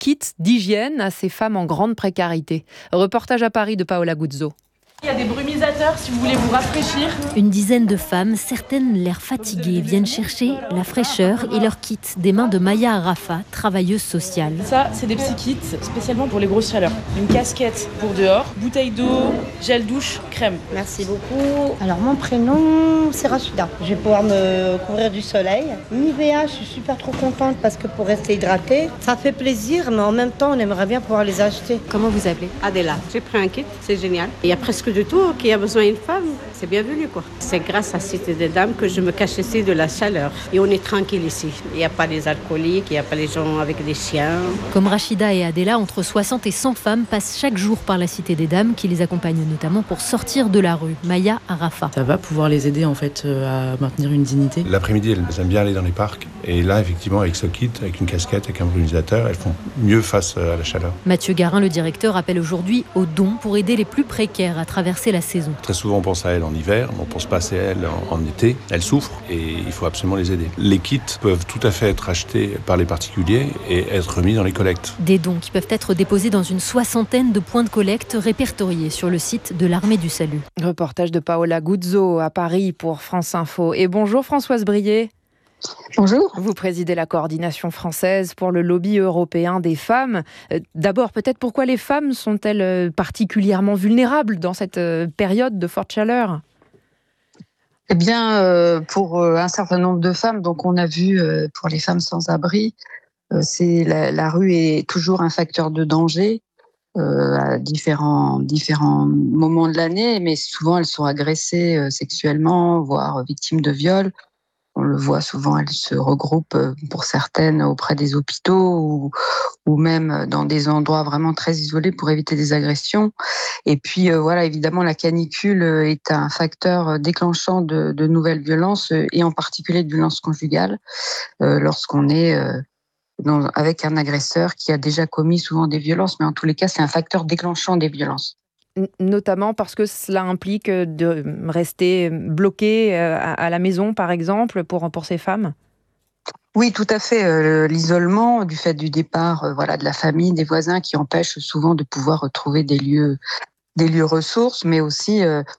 kits d'hygiène à ces femmes en grande précarité. Reportage à Paris de Paola Guzzo. Il y a des brumisateurs si vous voulez vous rafraîchir. Une dizaine de femmes, certaines l'air fatiguées, viennent chercher la fraîcheur et leur kit des mains de Maya Arafa, travailleuse sociale. Ça, c'est des petits kits spécialement pour les grosses chaleurs. Une casquette pour dehors, bouteille d'eau, gel douche, crème. Merci beaucoup. Alors mon prénom, c'est Rachida. Je vais pouvoir me couvrir du soleil. Nivea, je suis super trop contente parce que pour rester hydratée, ça fait plaisir, mais en même temps, on aimerait bien pouvoir les acheter. Comment vous appelez ? Adela, j'ai pris un kit, c'est génial. Il y a presque de tout qui a besoin d'une femme, c'est bienvenu quoi. C'est grâce à Cité des Dames que je me cache ici de la chaleur. Et on est tranquille ici. Il n'y a pas les alcooliques, il n'y a pas les gens avec des chiens. Comme Rachida et Adela, entre 60 et 100 femmes passent chaque jour par la Cité des Dames qui les accompagne notamment pour sortir de la rue. Maya Arafa. Ça va pouvoir les aider en fait à maintenir une dignité. L'après-midi, elles aiment bien aller dans les parcs. Et là, effectivement, avec ce kit, avec une casquette, avec un brumisateur, elles font mieux face à la chaleur. Mathieu Garin, le directeur, appelle aujourd'hui aux dons pour aider les plus précaires à traverser la saison. Très souvent, on pense à elles en hiver, mais on pense pas assez à elles en été. Elles souffrent et il faut absolument les aider. Les kits peuvent tout à fait être achetés par les particuliers et être mis dans les collectes. Des dons qui peuvent être déposés dans une 60aine de points de collecte répertoriés sur le site de l'Armée du Salut. Reportage de Paola Guzzo à Paris pour France Info. Et bonjour Françoise Brier. Bonjour. Vous présidez la coordination française pour le lobby européen des femmes. D'abord, peut-être pourquoi les femmes sont-elles particulièrement vulnérables dans cette période de forte chaleur ? Eh bien, pour un certain nombre de femmes, donc on a vu pour les femmes sans abri, c'est la rue est toujours un facteur de danger à différents moments de l'année, mais souvent elles sont agressées sexuellement, voire victimes de viols. On le voit souvent, elles se regroupent pour certaines auprès des hôpitaux ou même dans des endroits vraiment très isolés pour éviter des agressions. Et puis voilà, évidemment, la canicule est un facteur déclenchant de nouvelles violences et en particulier de violences conjugales lorsqu'on est avec un agresseur qui a déjà commis souvent des violences, mais en tous les cas, c'est un facteur déclenchant des violences. Notamment parce que cela implique de rester bloqué à la maison, par exemple, pour ces femmes ? Oui, tout à fait. L'isolement du fait du départ de la famille, des voisins qui empêchent souvent de pouvoir retrouver des lieux ressources, mais aussi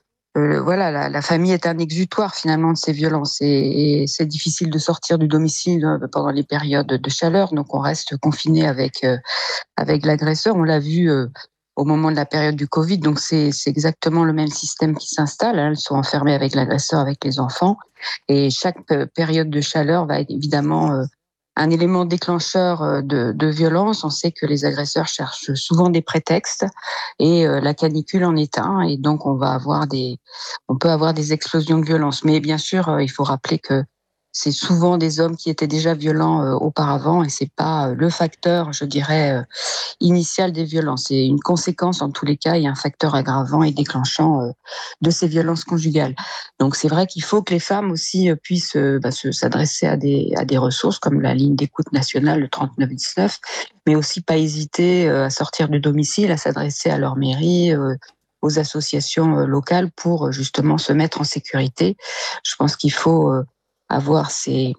la famille est un exutoire finalement de ces violences et c'est difficile de sortir du domicile pendant les périodes de chaleur, donc on reste confiné avec l'agresseur. On l'a vu au moment de la période du Covid, donc c'est exactement le même système qui s'installe. Elles sont enfermées avec l'agresseur, avec les enfants, et chaque période de chaleur va être évidemment un élément déclencheur de violence. On sait que les agresseurs cherchent souvent des prétextes, et la canicule en est un, et donc on peut avoir des explosions de violence. Mais bien sûr, il faut rappeler que c'est souvent des hommes qui étaient déjà violents auparavant, et c'est pas le facteur, je dirais, initial des violences. C'est une conséquence en tous les cas et un facteur aggravant et déclenchant de ces violences conjugales. Donc c'est vrai qu'il faut que les femmes aussi puissent s'adresser à des ressources comme la ligne d'écoute nationale, le 3919, mais aussi pas hésiter à sortir du domicile, à s'adresser à leur mairie, aux associations locales pour justement se mettre en sécurité. Je pense qu'il faut avoir ces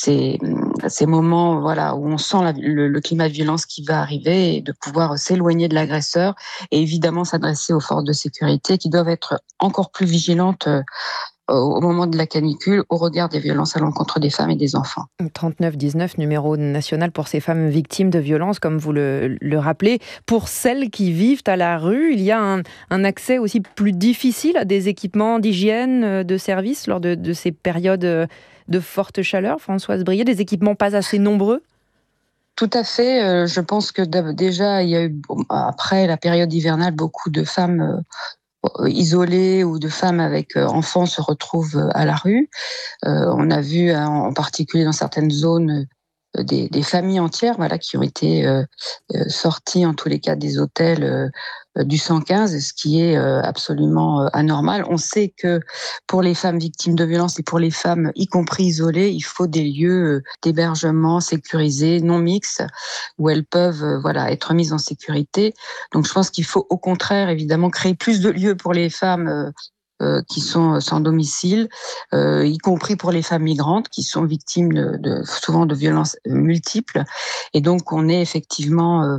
moments où on sent le climat de violence qui va arriver, et de pouvoir s'éloigner de l'agresseur et évidemment s'adresser aux forces de sécurité qui doivent être encore plus vigilantes au moment de la canicule au regard des violences à l'encontre des femmes et des enfants. 3919, numéro national pour ces femmes victimes de violences, comme vous le rappelez. Pour celles qui vivent à la rue, il y a un accès aussi plus difficile à des équipements d'hygiène, de service lors de ces périodes de forte chaleur, Françoise Brier, des équipements pas assez nombreux ? Tout à fait. Je pense que déjà, il y a eu, après la période hivernale, beaucoup de femmes isolées ou de femmes avec enfants se retrouvent à la rue. On a vu en particulier dans certaines zones des familles entières qui ont été sorties en tous les cas des hôtels du 115, ce qui est absolument anormal. On sait que pour les femmes victimes de violences et pour les femmes y compris isolées, il faut des lieux d'hébergement sécurisés, non mixtes, où elles peuvent être mises en sécurité. Donc je pense qu'il faut au contraire évidemment créer plus de lieux pour les femmes qui sont sans domicile, y compris pour les femmes migrantes qui sont victimes souvent de violences multiples. Et donc, on est effectivement